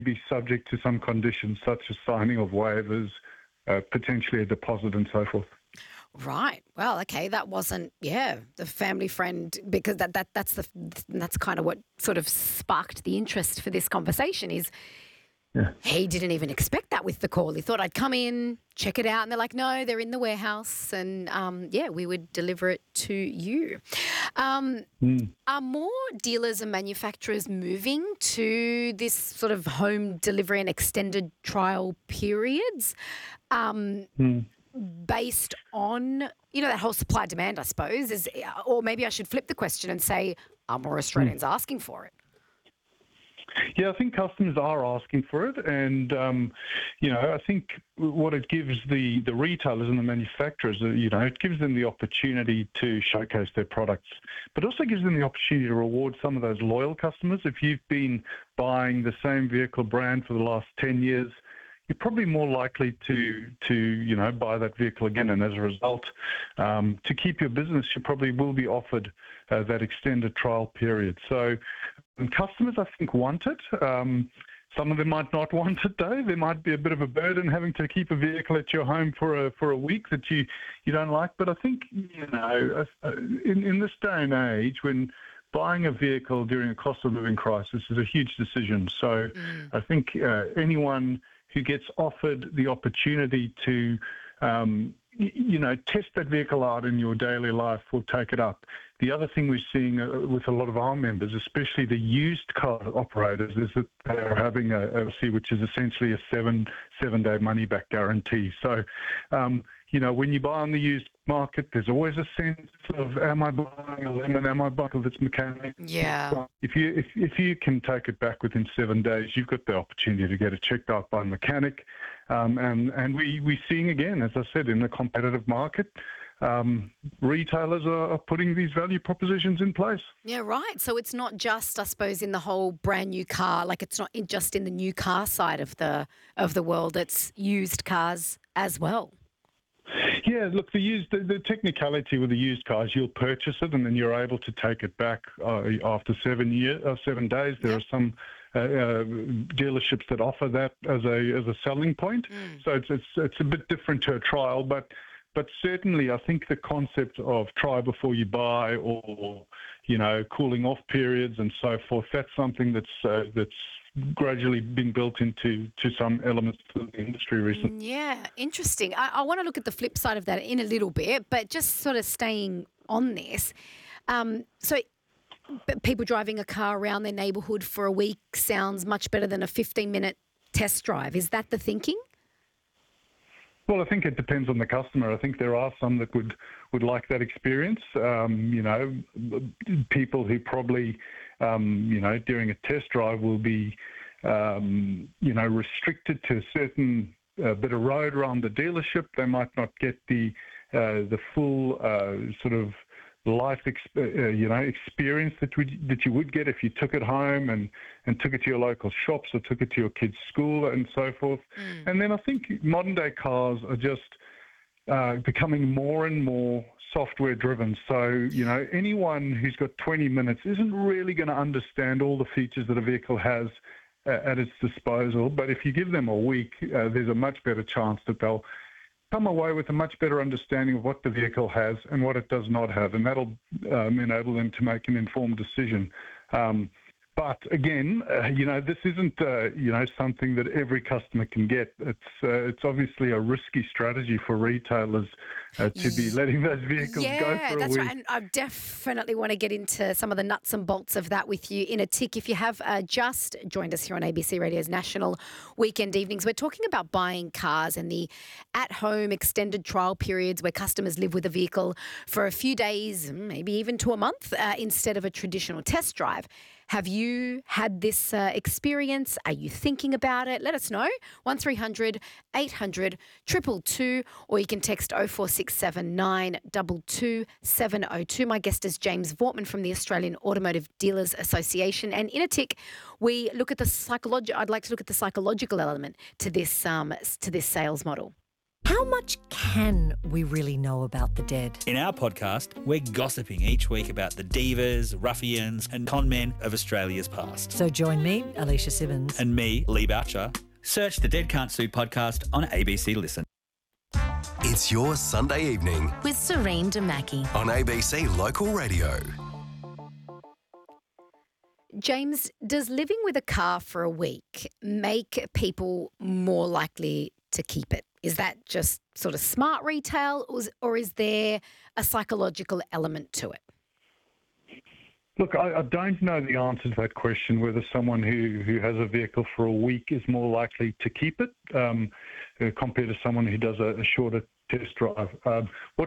be subject to some conditions such as signing of waivers, potentially a deposit and so forth. Right. Well, okay, that wasn't, the family friend, because that's kind of what sort of sparked the interest for this conversation is he didn't even expect that with the call. He thought I'd come in, check it out, and they're like, no, they're in the warehouse, and we would deliver it to you. Are more dealers and manufacturers moving to this sort of home delivery and extended trial periods? Based on, that whole supply demand, I suppose, or maybe I should flip the question and say, are more Australians asking for it? Yeah, I think customers are asking for it, and I think what it gives the retailers and the manufacturers, it gives them the opportunity to showcase their products, but also gives them the opportunity to reward some of those loyal customers. If you've been buying the same vehicle brand for the last 10 years, you're probably more likely to buy that vehicle again, and as a result, to keep your business, you probably will be offered that extended trial period. So customers, I think, want it. Some of them might not want it, though. There might be a bit of a burden having to keep a vehicle at your home for a week that you don't like. But I think, in this day and age, when buying a vehicle during a cost of living crisis is a huge decision. So I think anyone who gets offered the opportunity to, test that vehicle out in your daily life will take it up. The other thing we're seeing with a lot of our members, especially the used car operators, is that they're having a which is essentially a seven-day money-back guarantee. So, when you buy on the used market, there's always a sense of, am I buying a lemon? Am I buying this mechanic? Yeah. If you can take it back within 7 days, you've got the opportunity to get it checked out by a mechanic. And we're seeing, again, as I said, in the competitive market, retailers are putting these value propositions in place. Yeah, right. So it's not just, I suppose, in the whole brand new car, like it's not just in the new car side of the world, it's used cars as well. Yeah, look, the technicality with the used cars, you'll purchase it and then you're able to take it back after 7 days. There are some dealerships that offer that as a selling point. So it's a bit different to a trial, but certainly I think the concept of try before you buy, or cooling off periods and so forth, that's something that's gradually been built into some elements of the industry recently. Yeah, interesting. I want to look at the flip side of that in a little bit, but just sort of staying on this. So people driving a car around their neighbourhood for a week sounds much better than a 15-minute test drive. Is that the thinking? Well, I think it depends on the customer. I think there are some that would like that experience. People who probably, during a test drive will be, restricted to a certain bit of road around the dealership. They might not get the full sort of life experience that you would get if you took it home and took it to your local shops or took it to your kids' school and so forth. And then I think modern day cars are just becoming more and more software driven. So, anyone who's got 20 minutes isn't really going to understand all the features that a vehicle has at its disposal. But if you give them a week, there's a much better chance that they'll come away with a much better understanding of what the vehicle has and what it does not have, and that'll enable them to make an informed decision. But again, this isn't something that every customer can get. It's obviously a risky strategy for retailers to be letting those vehicles go for a week. Yeah, that's right. And I definitely want to get into some of the nuts and bolts of that with you in a tick. If you have just joined us here on ABC Radio's National Weekend Evenings, we're talking about buying cars and the at-home extended trial periods where customers live with a vehicle for a few days, maybe even to a month, instead of a traditional test drive. Have you had this experience? Are you thinking about it? Let us know. 1300 800 222, or you can text 0467 922 702. My guest is James Vortman from the Australian Automotive Dealers Association. And in a tick, we look at the I'd like to look at the psychological element to this sales model. How much can we really know about the dead? In our podcast, we're gossiping each week about the divas, ruffians and con men of Australia's past. So join me, Alicia Simmons. And me, Lee Boucher. Search the Dead Can't Sue podcast on ABC Listen. It's your Sunday evening with Serene Damaki on ABC Local Radio. James, does living with a car for a week make people more likely to keep it? Is that just sort of smart retail, or is there a psychological element to it? Look, I don't know the answer to that question, whether someone who has a vehicle for a week is more likely to keep it compared to someone who does a shorter test drive. What